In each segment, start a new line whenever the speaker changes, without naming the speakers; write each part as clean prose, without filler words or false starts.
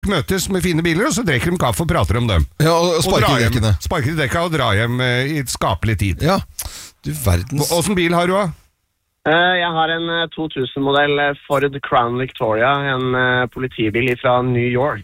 møtes med fine biler, og så drikker de kaffe og prater om dem.
Ja, og sparker i dekkene.
Sparker i dekka og drar hjem i skapelig tid.
Ja, du verdens...
Hvordan bil har du da?
Jeg har en 2000-modell Ford Crown Victoria, en politibil fra New York.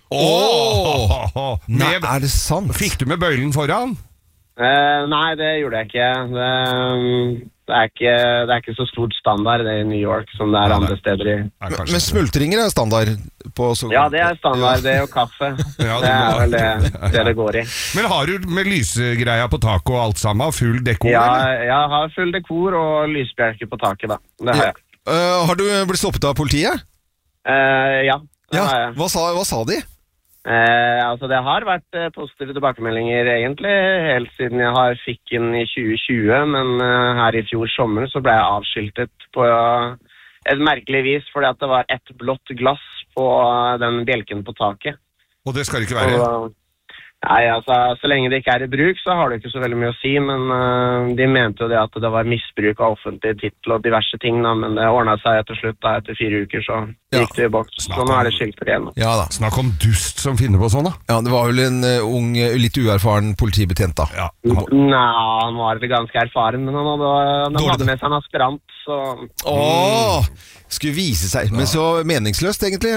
Nei, er det sant?
Fikk du med bøylen foran?
Nei, det gjorde jeg ikke. Det er ikke så stort standard det i New York som det er andre steder i.
Men smultringer er standard på...
Ja, det er standard, det er jo kaffe.
Ja,
det er vel det går i.
Men har du med lysegreia på taket og alt sammen, full dekor?
Ja, jeg har full dekor og lysbjelker på taket da. Det har jeg.
Har du blitt stoppet av politiet?
Ja, det har jeg.
Hva sa de?
Altså det har vært positive tilbakemeldinger egentlig helt siden jeg fikk den i 2020, men her i fjor sommer så ble jeg avskiltet på et merkelig vis fordi at det var et blått glass på den bjelken på taket.
Og det skal det ikke være?
Nei, altså så lenge det ikke er i bruk så har det ikke så veldig mye å si, men de mente jo det at det var misbruk av offentlig titel og diverse ting da, men det ordnet seg etter slutt da, etter 4 uker så gikk det i boks, så nå er det skilter igjen.
Ja da.
Snakk om dust som finner på sånn da.
Ja, det var vel en ung, litt uerfaren politibetjent da.
Ja.
Nei, han var vel ganske erfaren, men han hadde med seg en aspirant, så...
Skulle vise seg, men så meningsløst egentlig.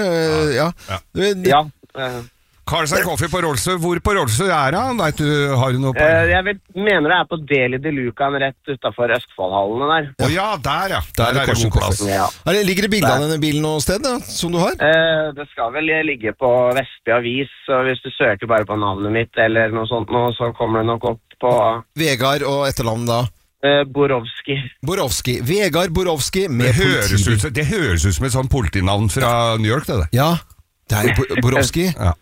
Ja.
Carlsen Coffee på Rolsø. Hvor på Rolsø er han? Vet du, har du noe på?
Jeg mener det er på Deli de Lucan rett utenfor Østfoldhallene der.
Ja, der ja.
Der er det
god plass.
Ja.
Ligger det bilder av denne bilen noe sted da, som du har?
Det skal vel ligge på Vestby Avis, så hvis du søker bare på navnet mitt eller noe sånt nå, så kommer det nok opp på...
Vegard og etternavn da?
Borowski.
Vegard Borowski med politibil.
Det høres ut som et sånt politinavn fra New York, det der.
Ja, det er jo Borowski.
Ja.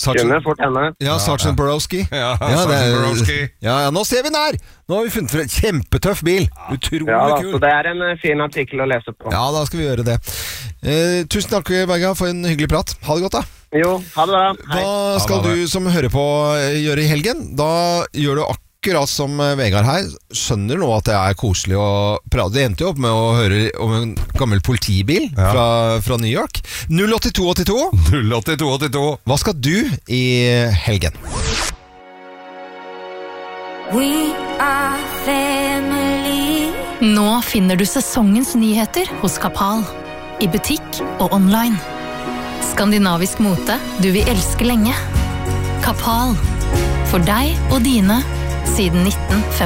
Sergeant Borowski.
Sergeant Borowski.
Ja, nå ser vi den her. Nå har vi funnet for en kjempetøff bil. Utrolig kul.
Så det er en fin artikkel å lese på.
Ja, da skal vi gjøre det. Tusen takk, Berga, for en hyggelig prat. Ha det godt da.
Jo, ha det bra.
Hva skal du som hører på gjøre i helgen? Da gjør du akkurat som Vegard her. Skjønner nå at det er koselig å prate. Det endte jo opp med å høre om en gammel politibil fra New York. 08282.
08282.
Hva skal du i helgen?
We are family.
Nå finner du sesongens nyheter hos Kapal. I butikk og online. Skandinavisk mote du vil elske lenge. Kapal. For deg og dine siden 1950.